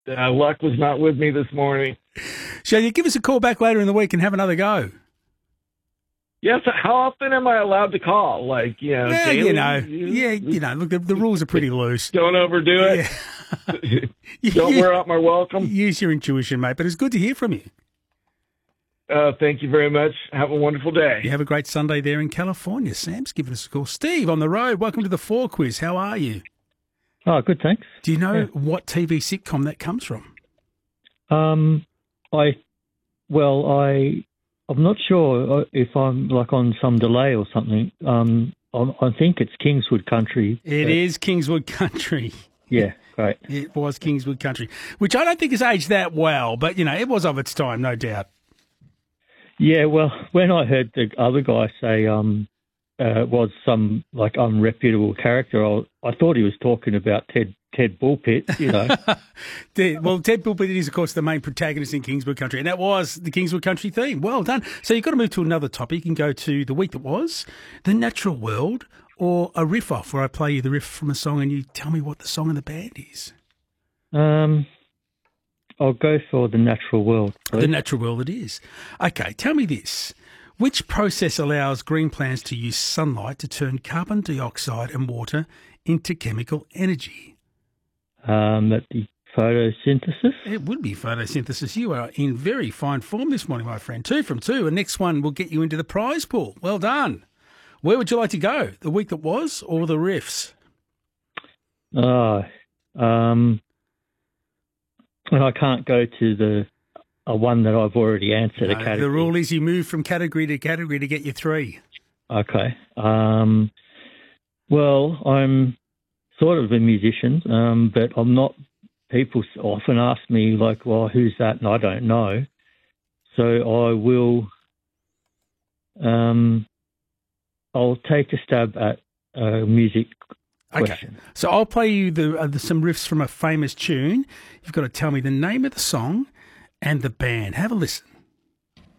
Luck was not with me this morning. Shall you give us a call back later in the week and have another go? Yes. How often am I allowed to call? Like, Yeah, daily? look, the rules are pretty loose. Don't overdo it. Yeah. Don't wear out my welcome. Use your intuition, mate, but it's good to hear from you. Thank you very much. Have a wonderful day. You have a great Sunday there in California. Sam's giving us a call. Steve on the road, welcome to the 4 Quiz. How are you? Oh, good, thanks. Do you know what TV sitcom that comes from? I'm not sure if I'm like on some delay or something. I think it's Kingswood Country. It is Kingswood Country. Yeah, great. It was Kingswood Country, which I don't think has aged that well, but, it was of its time, no doubt. Yeah, well, when I heard the other guy say it was some, like, unreputable character, I thought he was talking about Ted Bullpitt, Ted Bullpitt is, of course, the main protagonist in Kingswood Country, and that was the Kingswood Country theme. Well done. So you've got to move to another topic. You can go to the week that was, the natural world, or a riff off, where I play you the riff from a song and you tell me what the song and the band is. I'll go for the natural world, please. The natural world it is. Okay, tell me this. Which process allows green plants to use sunlight to turn carbon dioxide and water into chemical energy? That'd be photosynthesis. It would be photosynthesis. You are in very fine form this morning, my friend. 2 from 2. And next one will get you into the prize pool. Well done. Where would you like to go? The week that was or the riffs? And I can't go to the one that I've already answered. No, a category. The rule is you move from category to category to get your 3. Okay. Well, I'm sort of a musician, but I'm not. People often ask me, like, well, who's that? And I don't know. So I will. I'll take a stab at music. Okay, question. So I'll play you some riffs from a famous tune. You've got to tell me the name of the song and the band. Have a listen.